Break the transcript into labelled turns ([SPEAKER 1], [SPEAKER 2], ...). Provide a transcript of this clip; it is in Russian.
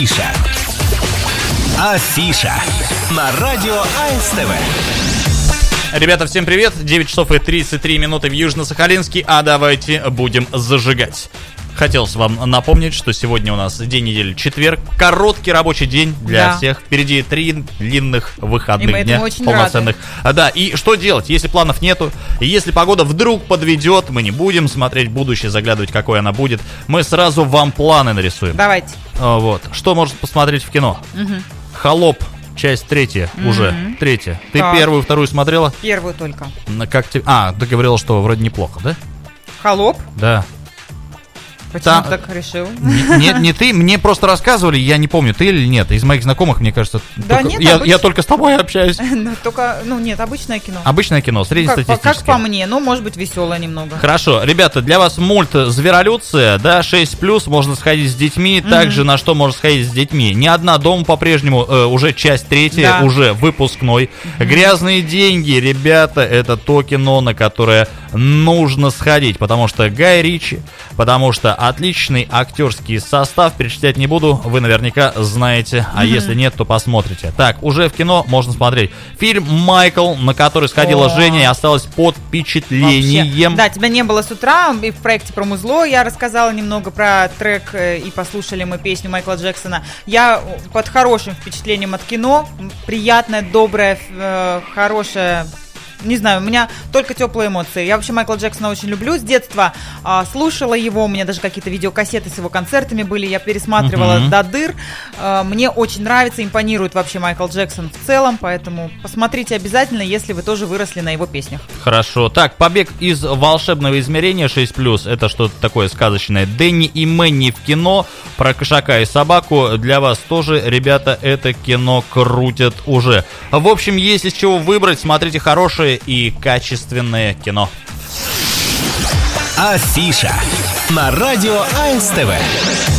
[SPEAKER 1] Афиша на радио АСТВ.
[SPEAKER 2] Ребята, всем привет! 9 часов и 33 минуты в Южно-Сахалинске, а давайте будем зажигать. Хотелось вам напомнить, что сегодня у нас день недели четверг, короткий рабочий день для всех. Впереди 3 длинных выходных дня, полноценных. Да, и что делать, если планов нету? Если погода вдруг подведет, мы не будем смотреть будущее, заглядывать, какое она будет. Мы сразу вам планы нарисуем.
[SPEAKER 3] Давайте.
[SPEAKER 2] Вот. Что можно посмотреть в кино? «Холоп». Часть 3 уже. 3. Ты первую, вторую смотрела?
[SPEAKER 3] Первую только.
[SPEAKER 2] Как тебе? Ты говорила, что вроде неплохо, да?
[SPEAKER 3] «Холоп»?
[SPEAKER 2] Да.
[SPEAKER 3] Почему ты так решил?
[SPEAKER 2] Не ты, мне просто рассказывали, я не помню, ты или нет. Из моих знакомых, мне кажется,
[SPEAKER 3] да нет,
[SPEAKER 2] я только с тобой общаюсь.
[SPEAKER 3] Только, нет, обычное кино.
[SPEAKER 2] Обычное кино, среднестатистическое.
[SPEAKER 3] Как по мне, может быть, веселое немного.
[SPEAKER 2] Хорошо, ребята, для вас мульт «Зверолюция», да, 6+, можно сходить с детьми. Также на что можно сходить с детьми? «Не одна дома» по-прежнему, уже часть 3, уже выпускной. «Грязные деньги», ребята, это то кино, на которое нужно сходить, потому что Гай Ричи, потому что отличный актерский состав, перечислять не буду, вы наверняка знаете, а если нет, то посмотрите. Так, уже в кино можно смотреть фильм «Майкл», на который сходила Женя и осталась под впечатлением.
[SPEAKER 3] Да, тебя не было с утра, и в проекте про музло я рассказала немного про трек, и послушали мы песню Майкла Джексона. Я под хорошим впечатлением от кино, приятное, доброе, хорошее. Не знаю, у меня только теплые эмоции. Я вообще Майкла Джексона очень люблю. С детства слушала его. У меня даже какие-то видеокассеты с его концертами были. Я пересматривала до дыр. Мне очень нравится, импонирует вообще Майкл Джексон в целом. Поэтому посмотрите обязательно, если вы тоже выросли на его песнях.
[SPEAKER 2] Хорошо. Так, «Побег из волшебного измерения» 6+. Это что-то такое сказочное. «Дэнни и Мэнни» в кино. Про кошака и собаку. Для вас тоже, ребята, это кино крутят уже. В общем, если с чего выбрать, смотрите хорошие и качественное кино.
[SPEAKER 1] Афиша на радио АСТВ.